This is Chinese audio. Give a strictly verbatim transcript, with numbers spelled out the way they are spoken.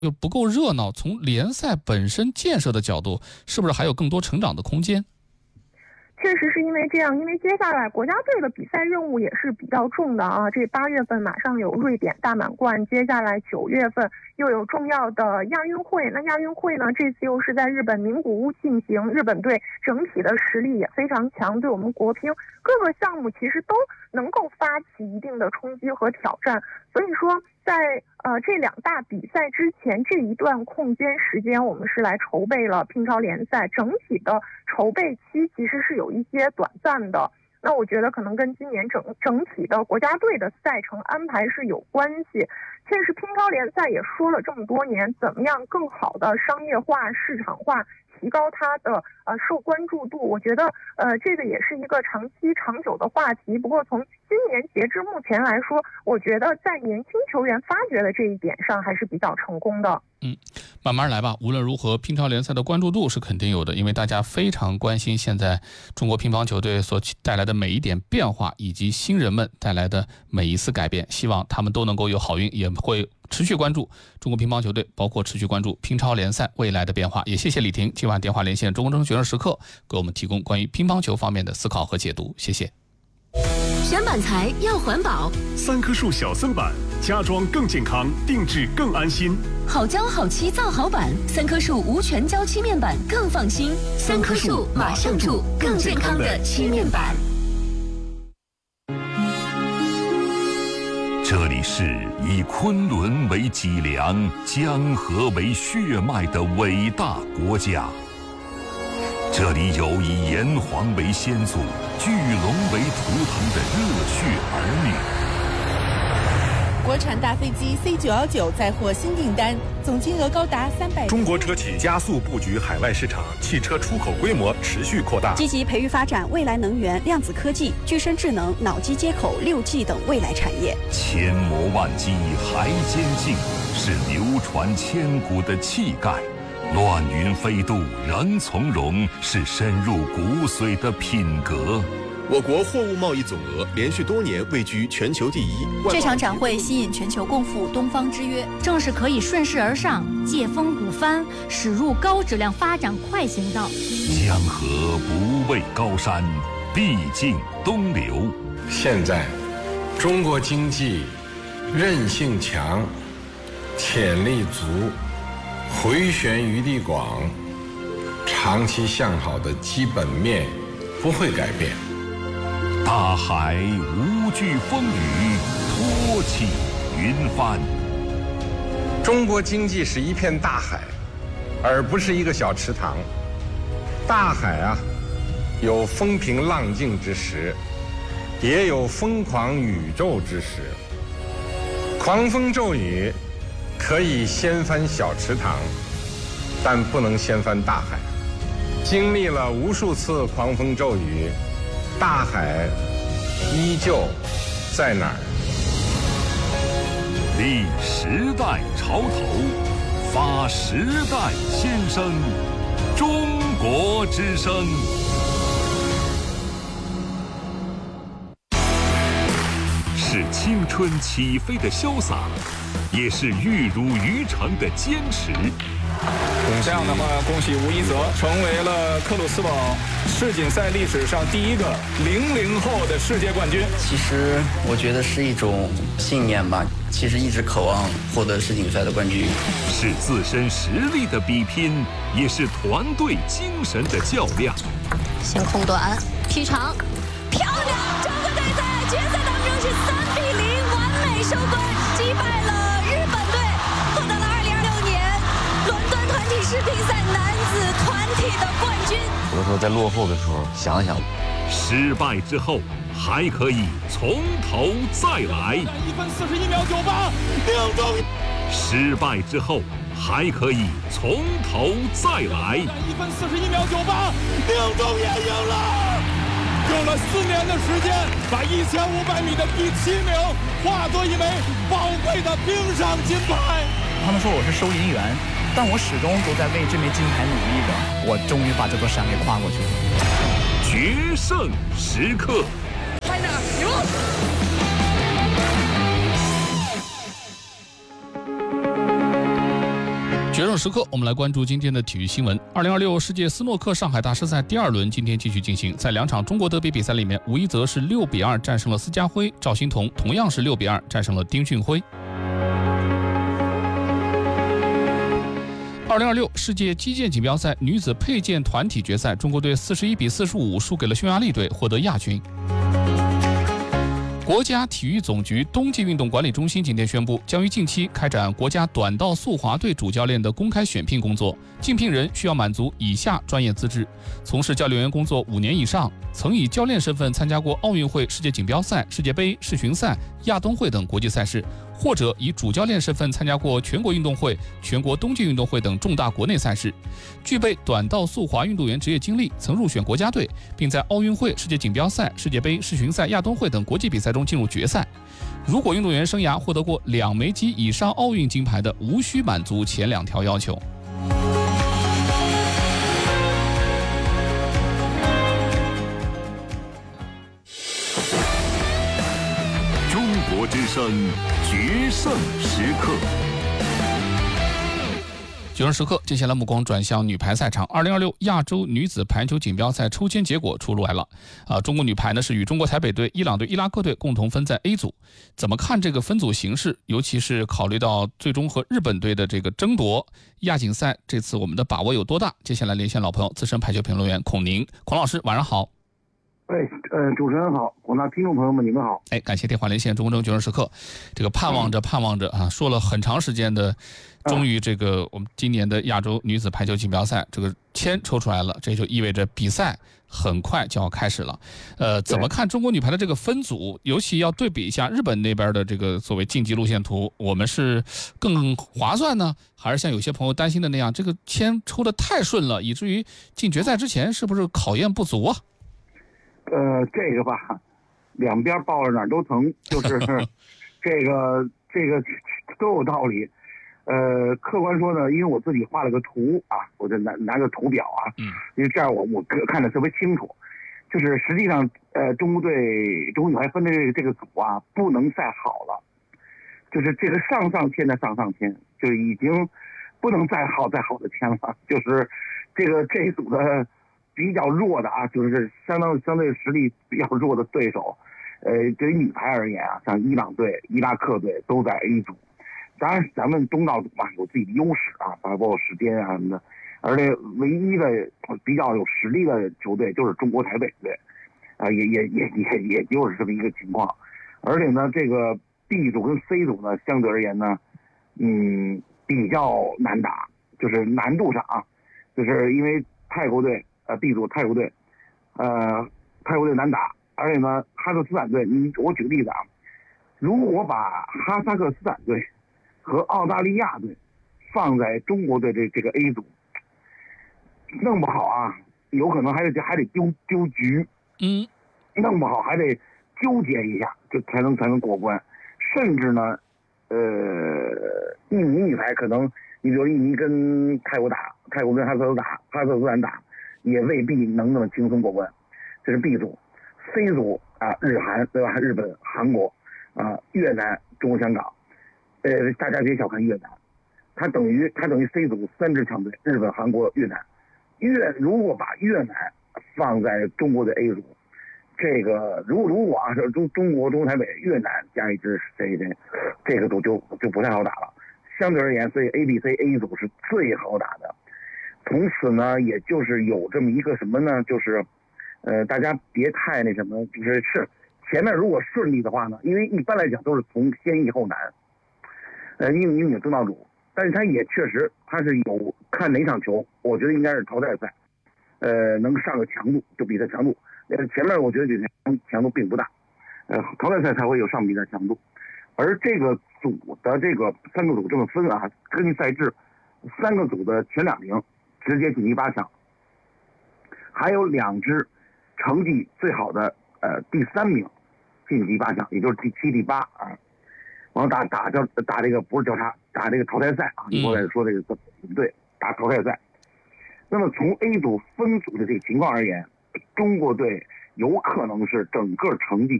又不够热闹，从联赛本身建设的角度，是不是还有更多成长的空间？ 确实是因为这样，因为接下来国家队的比赛任务也是比较重的啊。这八月份马上有瑞典大满贯，接下来九月份又有重要的亚运会。那亚运会呢，这次又是在日本名古屋进行，日本队整体的实力也非常强，对我们国乒各个项目其实都能够发起一定的冲击和挑战。所以说，在呃这两大比赛之前这一段空间时间，我们是来筹备了乒超联赛，整体的筹备期其实是有一些短暂的。那我觉得可能跟今年整整体的国家队的赛程安排是有关系。确实乒超联赛也说了这么多年，怎么样更好的商业化、市场化，提高它的呃受关注度，我觉得呃这个也是一个长期长久的话题。不过从今年截至目前来说，我觉得在年轻球员发掘的这一点上还是比较成功的。 嗯，慢慢来吧。无论如何，乒超联赛的关注度是肯定有的，因为大家非常关心现在中国乒乓球队所带来的每一点变化，以及新人们带来的每一次改变。希望他们都能够有好运，也会持续关注中国乒乓球队，包括持续关注乒超联赛未来的变化。也谢谢李婷今晚电话连线中国学生时刻，给我们提供关于乒乓球方面的思考和解读。谢谢。 选板材要环保， 三棵树小森板，家装更健康，定制更安心。 好胶好漆造好板，三棵树无全胶漆面板更放心。三棵树马上住更健康的漆面板。 这里是以昆仑为脊梁、江河为血脉的伟大国家。这里有以炎黄为先祖、巨龙为图腾的热血儿女。 国产大飞机 C 九一九再获新订单，总金额高达三百。 中国车企加速布局海外市场，汽车出口规模持续扩大， 积极培育发展未来能源、量子科技、具身智能、脑机接口、六 G 等未来产业。 千磨万击还坚劲，是流传千古的气概。乱云飞渡仍从容，是深入骨髓的品格。 我国货物贸易总额连续多年位居全球第一。 这场展会吸引全球共赴东方之约，正是可以顺势而上、借风鼓帆，驶入高质量发展快行道。 江河不畏高山，必尽东流。 现在，中国经济韧性强，潜力足，回旋余地广，长期向好的基本面不会改变。 大海无惧风雨，托起云帆。 中国经济是一片大海，而不是一个小池塘。大海啊，有风平浪静之时，也有疯狂宇宙之时。狂风骤雨可以掀翻小池塘，但不能掀翻大海。经历了无数次狂风骤雨，大海依旧在哪儿？ 立时代潮头，发时代先声，中国之声。是青春起飞的潇洒，也是玉汝于成的坚持。 这样的话，恭喜吴一泽成为了克鲁斯堡世锦赛历史上第一个零零后的世界冠军。 其实我觉得是一种信念吧，其实一直渴望获得世锦赛的冠军。 是自身实力的比拼，也是团队精神的较量。 先空短，踢长，漂亮！中国队在决赛当中是三比零完美收官，击败了日本队，获得了二零二六年伦敦团体世乒赛男子团体的冠军。 有的时候在落后的时候想想， 失败之后还可以从头再来。 一分四十一秒九八，命中。 失败之后还可以从头再来。 一分四十一秒九八，命中也赢了。用了四年的时间，把一千五百米的第七名化作一枚宝贵的冰上金牌。 他们说我是收银员，但我始终都在为这枚金牌努力着。我终于把这座山给跨过去了。 决胜时刻， 快点，牛！ 决胜时刻，我们来关注今天的体育新闻。二零二六世界斯诺克上海大师赛第二轮今天继续进行，在两场中国德比比赛里面，吴一泽是六比二战胜了司家辉，赵欣彤同样是六比二战胜了丁俊晖。二零二六世界击剑锦标赛女子佩剑团体决赛，中国队四十一比四十五输给了匈牙利队，获得亚军。国家体育总局冬季运动管理中心今天宣布，将于近期开展国家短道速滑队主教练的公开选聘工作。竞聘人需要满足以下专业资质：从事教练员工作五年以上，曾以教练身份参加过奥运会、世界锦标赛、世界杯、世巡赛、亚冬会等国际赛事，或者以主教练身份参加过全国运动会、全国冬季运动会等重大国内赛事，具备短道速滑运动员职业经历，曾入选国家队，并在奥运会、世界锦标赛、世界杯、世巡赛、亚冬会等国际比赛中进入决赛。如果运动员生涯获得过两枚及以上奥运金牌的，无需满足前两条要求。 中国之声决胜时刻。 决胜时刻，接下来目光转向女排赛场。二零二六亚洲女子排球锦标赛抽签结果出炉来了。啊，中国女排呢是与中国台北队、伊朗队、伊拉克队共同分在 A 组。怎么看这个分组形势？尤其是考虑到最终和日本队的这个争夺亚锦赛，这次我们的把握有多大？接下来连线老朋友、资深排球评论员孔宁，孔老师，晚上好。 哎，呃，主持人好，广大听众朋友们，你们好。 哎，感谢电话连线中国争决胜时刻。这个盼望着盼望着啊，说了很长时间的，终于这个我们今年的亚洲女子排球锦标赛这个签抽出来了，这就意味着比赛很快就要开始了。呃，怎么看中国女排的这个分组？尤其要对比一下日本那边的这个所谓晋级路线图，我们是更划算呢，还是像有些朋友担心的那样，这个签抽的太顺了，以至于进决赛之前是不是考验不足啊？ 呃，这个吧，两边抱着哪儿都疼，就是这个这个都有道理。呃，客观说呢，因为我自己画了个图啊，我就拿拿个图表啊，嗯，因为这样我我看得特别清楚。就是实际上，呃，中国队中国女排分的这个这个组啊，不能再好了，就是这个上上签的上上签，就已经不能再好再好的签了，就是这个这一组的。比较弱的啊，就是相当相对实力比较弱的对手，呃，对于女排而言啊，像伊朗队、伊拉克队都在 A 组。当然，咱们东道主嘛，有自己的优势啊，包括时间啊什么的。而且唯一的比较有实力的球队就是中国台北队，啊，也也也也也就是这么一个情况。而且呢，这个 B 组跟 C 组呢，相对而言呢，嗯，比较难打，就是难度上啊，就是因为泰国队。呃 ，B 组泰国队，呃，泰国队难打，而且呢，哈萨克斯坦队，你我举个例子啊，如果我把哈萨克斯坦队和澳大利亚队放在中国队这这个 A 组，弄不好啊，有可能还得还得丢丢局， 嗯， 弄不好还得纠结一下，就才能才能过关，甚至呢，呃，印尼女排可能，你比如印尼跟泰国打，泰国跟哈萨克打，哈萨克斯坦打。也未必能那么轻松过关，这是 B 组。C 组啊，日韩对吧？日本、韩国啊，越南、中国香港，呃，大家别小看越南，它等于它等于 C 组三支强队，日本、韩国、越南。越如果把越南放在中国的 A 组，这个如果如果啊是中中国、中国台北、越南加一支这这这个组就就不太好打了。相对而言，所以 A、B、C A 组是最好打的。从此呢，也就是有这么一个什么呢？就是，呃，大家别太那什么，就是是前面如果顺利的话呢，因为一般来讲都是从先易后难，呃，因为因为有东道主，但是他也确实他是有看哪场球，我觉得应该是淘汰赛，呃，能上个强度，就比赛强度，呃，前面我觉得这强强度并不大，呃，淘汰赛才会有上比赛强度，而这个组的这个三个组这么分啊，根据赛制，三个组的前两名。直接晋级八强，还有两支成绩最好的呃第三名晋级八强，也就是第七、第八啊。然后打打叫打这个不是交叉，打这个淘汰赛啊。你刚才说这个不对，打淘汰赛。那么从 A 组分组的这个情况而言，中国队有可能是整个成绩